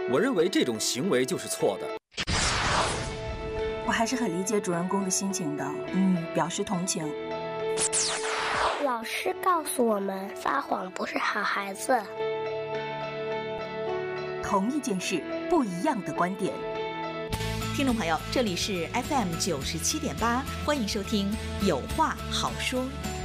我认为这种行为就是错的。 我还是很理解主人公的心情的，表示同情。 老师告诉我们，撒谎不是好孩子。 同一件事，不一样的观点。 听众朋友，这里是 FM 97.8，欢迎收听有话好说。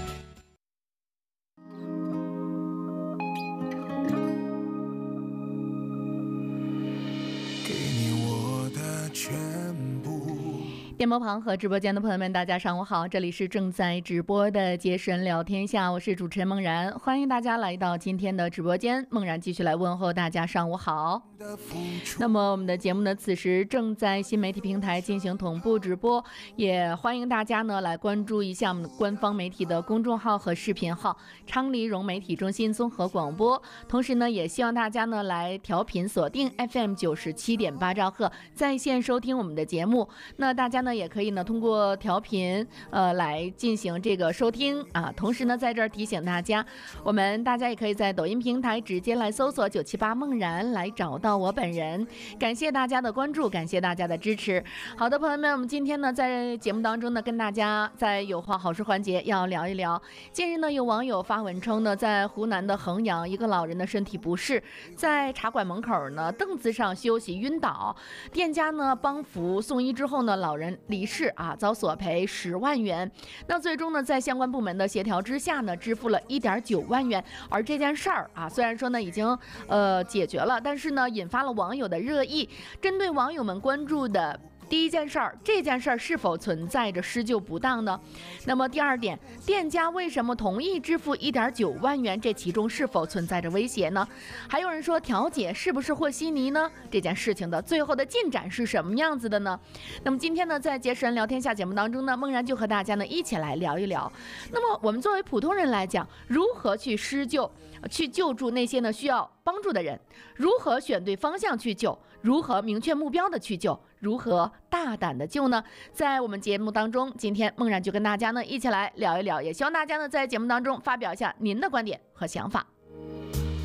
电波旁和直播间的朋友们，大家上午好，这里是正在直播的杰神聊天下，我是主持人梦然，欢迎大家来到今天的直播间，梦然继续来问候大家上午好。那么我们的节目呢，此时正在新媒体平台进行同步直播，也欢迎大家呢来关注一下我们官方媒体的公众号和视频号昌黎融媒体中心综合广播，同时呢也希望大家呢来调频锁定 FM 97.8兆赫在线收听我们的节目。那大家呢也可以呢通过调频来进行这个收听啊。同时呢在这儿提醒大家，大家也可以在抖音平台直接来搜索978梦然来找到我本人。感谢大家的关注，感谢大家的支持。好的，朋友们，我们今天呢在节目当中呢跟大家在有话好说环节要聊一聊。近日呢有网友发文称呢，在湖南的衡阳，一个老人的身体不适，在茶馆门口呢凳子上休息晕倒，店家呢帮扶送医之后呢，老人离世啊，遭索赔10万元。那最终呢在相关部门的协调之下呢，支付了1.9万元。而这件事儿啊，虽然说呢已经解决了，但是呢引发了网友的热议。针对网友们关注的第一件事儿，这件事儿是否存在着施救不当呢？那么第二点，店家为什么同意支付1.9万元？这其中是否存在着威胁呢？还有人说调解是不是和稀泥呢？这件事情的最后的进展是什么样子的呢？那么今天呢，在杰神聊天下节目当中呢，梦然就和大家呢一起来聊一聊。那么我们作为普通人来讲，如何去施救，去救助那些呢需要帮助的人？如何选对方向去救？如何明确目标的去救？如何大胆的救呢？在我们节目当中，今天梦然就跟大家呢一起来聊一聊，也希望大家呢在节目当中发表一下您的观点和想法。